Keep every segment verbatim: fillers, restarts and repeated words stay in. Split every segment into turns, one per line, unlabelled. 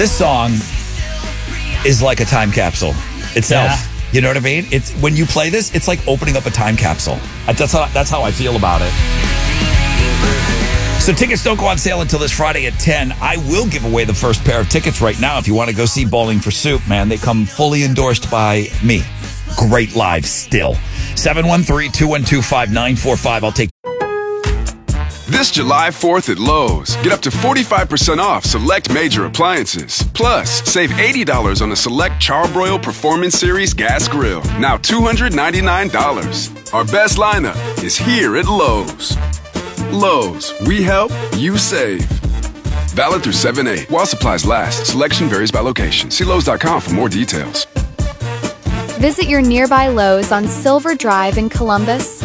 This song is like a time capsule itself.
Yeah.
You know what I mean? It's when you play this, it's like opening up a time capsule. That's how, that's how I feel about it. So tickets don't go on sale until this Friday at ten. I will give away the first pair of tickets right now if you want to go see Bowling for Soup, man. They come fully endorsed by me. Great live still. seven one three, two one two, five nine four five. I'll take
This July fourth at Lowe's, get up to forty-five percent off select major appliances. Plus, save eighty dollars on a select Charbroil Performance Series gas grill. Now two hundred ninety-nine dollars. Our best lineup is here at Lowe's. Lowe's, we help, you save. Valid through seven eight. While supplies last, selection varies by location. See Lowe's dot com for more details.
Visit your nearby Lowe's on Silver Drive in Columbus.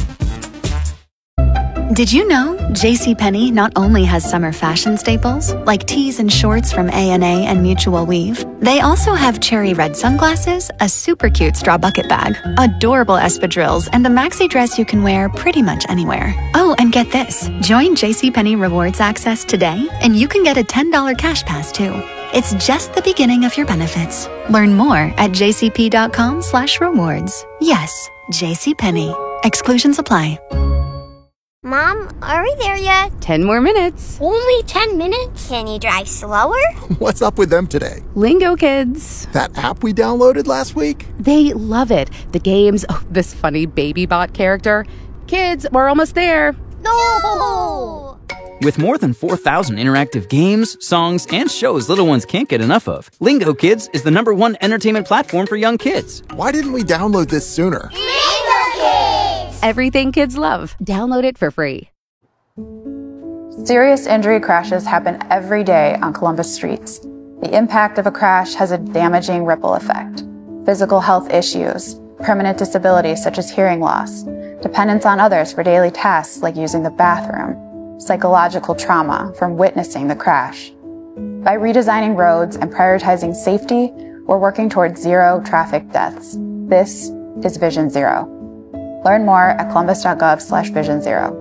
Did you know JCPenney not only has summer fashion staples, like tees and shorts from A and A and Mutual Weave, they also have cherry red sunglasses, a super cute straw bucket bag, adorable espadrilles, and a maxi dress you can wear pretty much anywhere. Oh, and get this. Join JCPenney Rewards Access today, and you can get a ten dollars cash pass, too. It's just the beginning of your benefits. Learn more at jcp.com slash rewards. Yes, JCPenney. Exclusions apply.
Mom, are we there yet?
Ten more minutes.
Only ten minutes? Can you drive slower?
What's up with them today?
Lingo Kids.
That app we downloaded last week?
They love it. The games, oh, this funny baby bot character. Kids, we're almost there.
No!
With more than four thousand interactive games, songs, and shows little ones can't get enough of, Lingo Kids is the number one entertainment platform for young kids.
Why didn't we download this sooner?
Lingo Kids!
Everything kids love. Download it for free.
Serious injury crashes happen every day on Columbus streets. The impact of a crash has a damaging ripple effect. Physical health issues, permanent disabilities such as hearing loss, dependence on others for daily tasks like using the bathroom, psychological trauma from witnessing the crash. By redesigning roads and prioritizing safety, we're working towards zero traffic deaths. This is Vision Zero. Learn more at columbus.gov slash vision zero.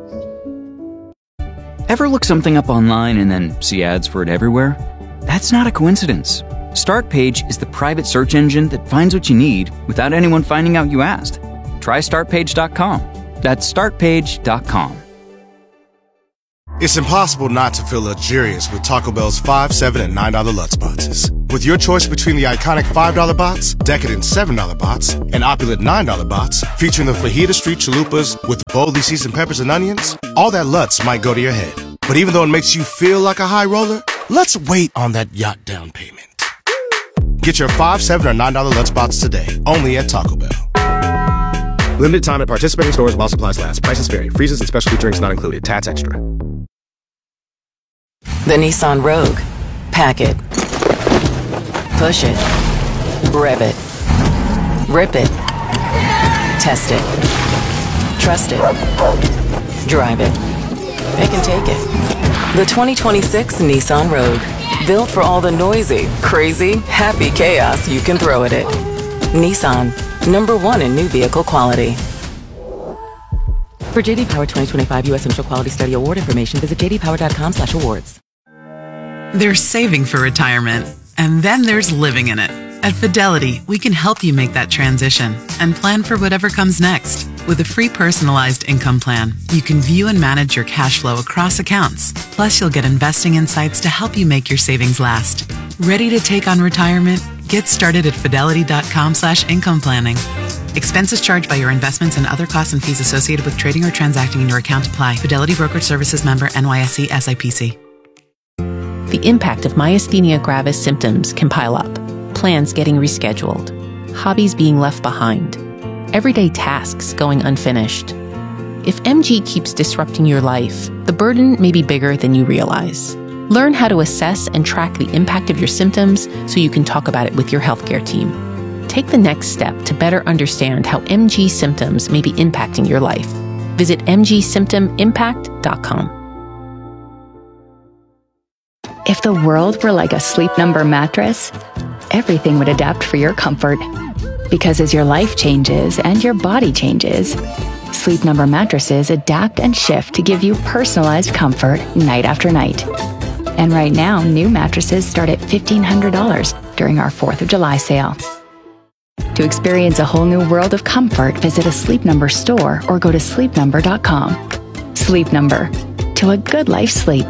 Ever look something up online and then see ads for it everywhere? That's not a coincidence. StartPage is the private search engine that finds what you need without anyone finding out you asked. Try start page dot com. That's start page dot com.
It's impossible not to feel luxurious with Taco Bell's five, seven, and nine dollar Lutz boxes. With your choice between the iconic five dollar box, decadent seven dollar box, and opulent nine dollar box, featuring the Fajita Street chalupas with boldly seasoned peppers and onions, all that Lutz might go to your head. But even though it makes you feel like a high roller, let's wait on that yacht down payment. Get your five, seven, or nine dollar Lutz box today, only at Taco Bell.
Limited time at participating stores while supplies last. Prices vary. Freezes and specialty drinks not included. Tats extra.
The Nissan Rogue. Pack it. Push it. Rev it. Rip it. Test it. Trust it. Drive it. It can take it. The twenty twenty-six Nissan Rogue. Built for all the noisy, crazy, happy chaos you can throw at it. Nissan. Number one in new vehicle quality. For J D Power twenty twenty-five U S Central Quality Study Award information, visit j d power dot com slash awards.
There's saving for retirement, and then there's living in it. At Fidelity, we can help you make that transition and plan for whatever comes next. With a free personalized income plan, you can view and manage your cash flow across accounts. Plus, you'll get investing insights to help you make your savings last. Ready to take on retirement? Get started at fidelity dot com slash income planning. Expenses charged by your investments and other costs and fees associated with trading or transacting in your account apply. Fidelity Brokerage Services member N Y S E S I P C.
The impact of myasthenia gravis symptoms can pile up. Plans getting rescheduled. Hobbies being left behind. Everyday tasks going unfinished. If M G keeps disrupting your life, the burden may be bigger than you realize. Learn how to assess and track the impact of your symptoms so you can talk about it with your healthcare team. Take the next step to better understand how M G symptoms may be impacting your life. Visit m g symptom impact dot com.
If the world were like a Sleep Number mattress, everything would adapt for your comfort. Because as your life changes and your body changes, Sleep Number mattresses adapt and shift to give you personalized comfort night after night. And right now, new mattresses start at fifteen hundred dollars during our fourth of July sale. To experience a whole new world of comfort, visit a Sleep Number store or go to sleep number dot com. Sleep Number. To a good life sleep.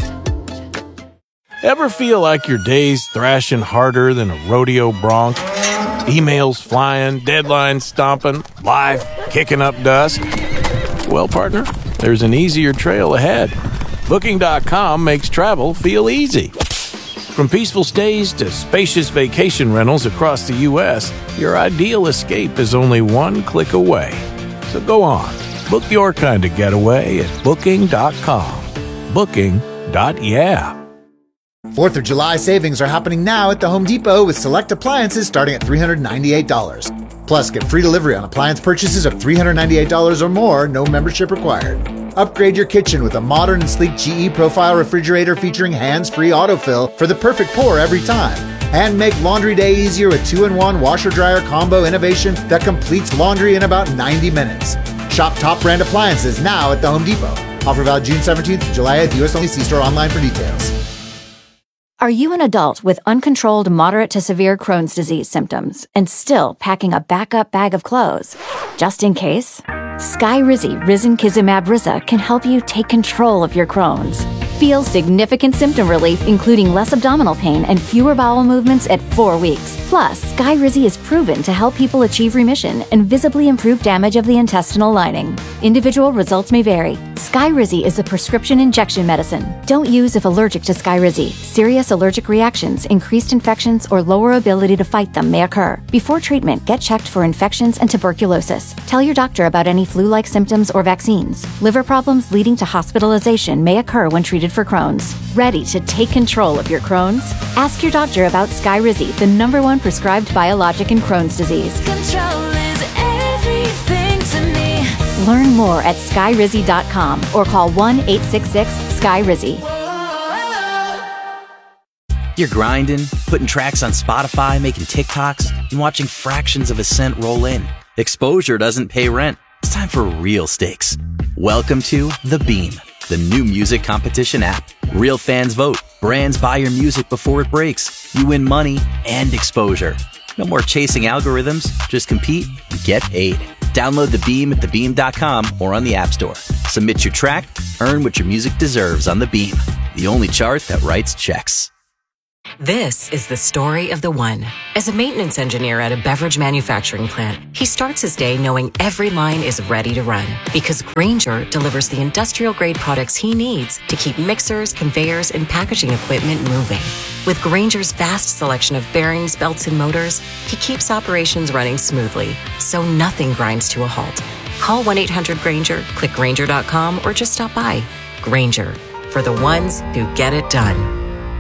Ever feel like your day's thrashing harder than a rodeo bronc? Emails flying, deadlines stomping, life kicking up dust? Well, partner, there's an easier trail ahead. Booking dot com makes travel feel easy. From peaceful stays to spacious vacation rentals across the U S, your ideal escape is only one click away. So go on, book your kind of getaway at booking dot com. Booking. Yeah.
fourth of July savings are happening now at the Home Depot with select appliances starting at three hundred ninety-eight dollars. Plus, get free delivery on appliance purchases of three hundred ninety-eight dollars or more, no membership required. Upgrade your kitchen with a modern and sleek G E Profile refrigerator featuring hands-free autofill for the perfect pour every time. And make laundry day easier with two in one washer-dryer combo innovation that completes laundry in about ninety minutes. Shop top brand appliances now at the Home Depot. Offer valid June seventeenth to July eighth. U S only. See store online for details.
Are you an adult with uncontrolled moderate to severe Crohn's disease symptoms and still packing a backup bag of clothes? Just in case, Skyrizi Risankizumab Riza can help you take control of your Crohn's. Feel significant symptom relief, including less abdominal pain and fewer bowel movements at four weeks. Plus, Skyrizi is proven to help people achieve remission and visibly improve damage of the intestinal lining. Individual results may vary. Skyrizi is a prescription injection medicine. Don't use if allergic to Skyrizi. Serious allergic reactions, increased infections, or lower ability to fight them may occur. Before treatment, get checked for infections and tuberculosis. Tell your doctor about any flu-like symptoms or vaccines. Liver problems leading to hospitalization may occur when treated for Crohn's. Ready to take control of your Crohn's? Ask your doctor about Skyrizi, the number one prescribed biologic in Crohn's disease.
Control is everything to me.
Learn more at skyrizi dot com or call one eight six six Skyrizi.
You're grinding, putting tracks on Spotify, making TikToks, and watching fractions of a cent roll in. Exposure doesn't pay rent. It's time for real stakes. Welcome to The Beam, the new music competition app. Real fans vote. Brands buy your music before it breaks. You win money and exposure. No more chasing algorithms. Just compete and get paid. Download The Beam at the beam dot com or on the App Store. Submit your track. Earn what your music deserves on The Beam, the only chart that writes checks.
This is the story of the one. As a maintenance engineer at a beverage manufacturing plant, he starts his day knowing every line is ready to run because Grainger delivers the industrial-grade products he needs to keep mixers, conveyors, and packaging equipment moving. With Grainger's vast selection of bearings, belts, and motors, he keeps operations running smoothly, so nothing grinds to a halt. Call one eight hundred Grainger, click Grainger dot com, or just stop by. Grainger, for the ones who get it done.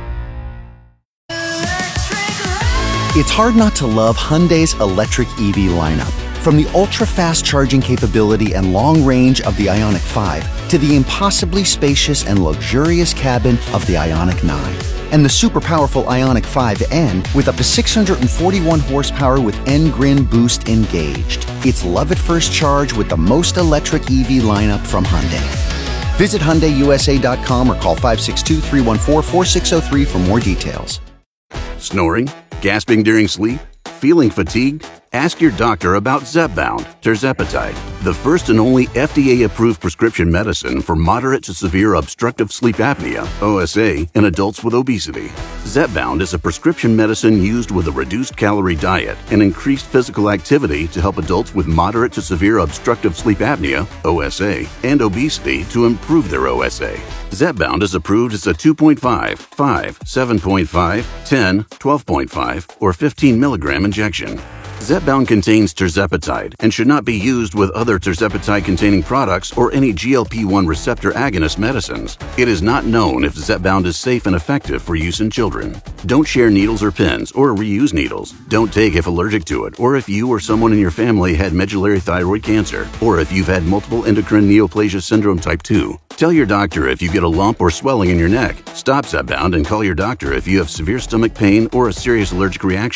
It's hard not to love Hyundai's electric E V lineup. From the ultra-fast charging capability and long range of the Ioniq five to the impossibly spacious and luxurious cabin of the Ioniq nine. And the super powerful Ioniq five N with up to six hundred forty-one horsepower with N-Grin Boost engaged. It's love at first charge with the most electric E V lineup from Hyundai. Visit Hyundai U S A dot com or call five six two, three one four, four six zero three for more details.
Snoring? Gasping during sleep? Feeling fatigued? Ask your doctor about Zepbound, tirzepatide, the first and only F D A-approved prescription medicine for moderate to severe obstructive sleep apnea, O S A, in adults with obesity. Zepbound is a prescription medicine used with a reduced-calorie diet and increased physical activity to help adults with moderate to severe obstructive sleep apnea, O S A, and obesity to improve their O S A. Zepbound is approved as a two point five, five, seven point five, ten, twelve point five, or fifteen milligram injection. Zepbound contains tirzepatide and should not be used with other tirzepatide-containing products or any G L P one receptor agonist medicines. It is not known if Zepbound is safe and effective for use in children. Don't share needles or pens or reuse needles. Don't take if allergic to it or if you or someone in your family had medullary thyroid cancer or if you've had multiple endocrine neoplasia syndrome type two. Tell your doctor if you get a lump or swelling in your neck. Stop Zepbound and call your doctor if you have severe stomach pain or a serious allergic reaction.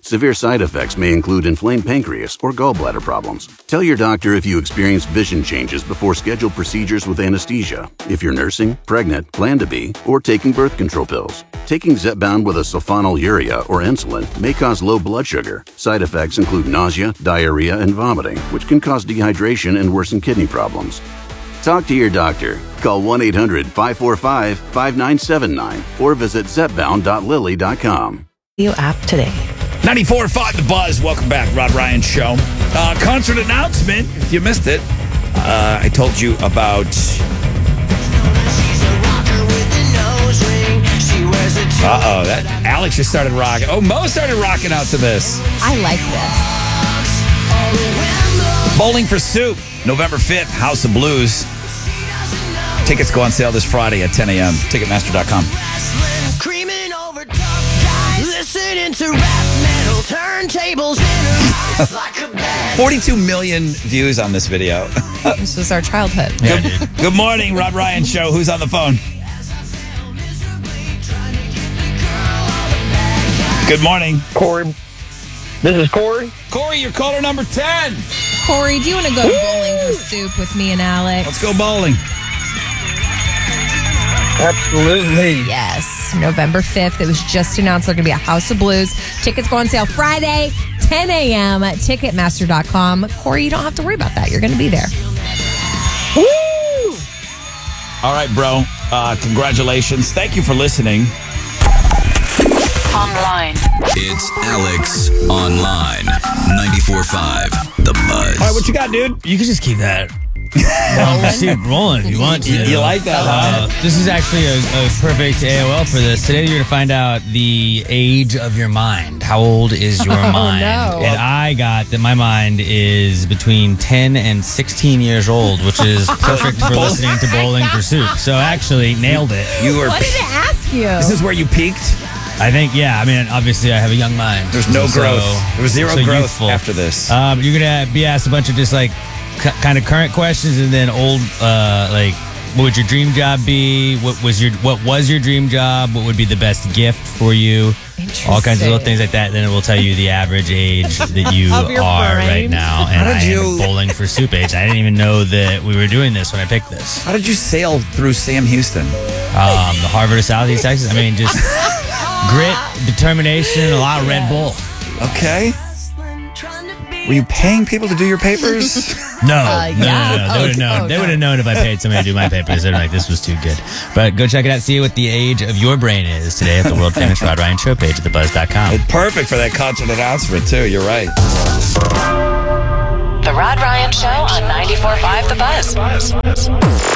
Severe side effects may include inflamed pancreas or gallbladder problems. Tell your doctor if you experience vision changes before scheduled procedures with anesthesia, if you're nursing, pregnant, plan to be, or taking birth control pills. Taking Zepbound with a sulfonylurea or insulin may cause low blood sugar. Side effects include nausea, diarrhea, and vomiting, which can cause dehydration and worsen kidney problems. Talk to your doctor. Call one eight hundred five four five five nine seven nine or visit zepbound dot lilly dot com.
You app today.
ninety-four point five The Buzz. Welcome back, Rod Ryan Show. Uh, concert announcement. If you missed it, uh, I told you about. Uh oh, that Alex just started rocking. Oh, Mo started rocking out to this.
I like this.
Bowling for Soup, November fifth, House of Blues. Tickets go on sale this Friday at ten a.m. Ticketmaster dot com.
Creaming over tough guys, listening to rap metal, turntables in her like a band.
forty-two million views on this video.
This was our childhood.
Yeah, good, good morning, Rod Ryan Show. Who's on the phone? Good morning.
Corey. This is Corey.
Corey, you're caller number ten.
Corey, do you want to go bowling for Soup with me and Alex?
Let's go bowling.
Absolutely.
Yes. November fifth. It was just announced there's going to be a House of Blues. Tickets go on sale Friday, ten a.m. at Ticketmaster dot com. Corey, you don't have to worry about that. You're going to be there.
Woo! All right, bro. Uh, congratulations. Thank you for listening.
Online.
It's Alex Online. ninety-four point five The Buzz.
All right, what you got, dude?
You can just keep that. Well, just keep rolling if you want to.
You, you like that, huh?
Uh, this is actually a, a perfect A O L for this. Today you're going to find out the age of your mind. How old is your
Oh,
mind?
no.
And I got that my mind is between ten and sixteen years old, which is perfect for listening to Bowling for Soup. So actually, nailed it.
You were.
What did it ask you?
This is where you peaked?
I think, yeah. I mean, obviously, I have a young mind.
There's no
So-
growth. There was zero
so
growth
youthful.
after this.
Um, you're gonna be asked a bunch of just like c- kind of current questions, and then old, uh, like, what would your dream job be? What was your what was your dream job? What would be the best gift for you? All kinds of little things like that. Then it will tell you the average age that you
Of your
are
brain.
right now. And
How did
I am
you-
bowling for Soup age. I didn't even know that we were doing this when I picked this.
How did you sail through Sam Houston?
Um, the Harvard of Southeast Texas. I mean, just grit, determination, a lot of Red Bull.
Okay. Were you paying people to do your papers?
No,
Uh,
no,
yeah.
no, no, no. They would have
Oh,
known.
oh,
they
no.
would have known if I paid somebody to do my papers. They're like, this was too good. But go check it out. See what the age of your brain is today at the world famous Rod Ryan Show page at the buzz dot com.
Perfect for that concert announcement, too. You're right.
The Rod Ryan Show on ninety-four point five The Buzz.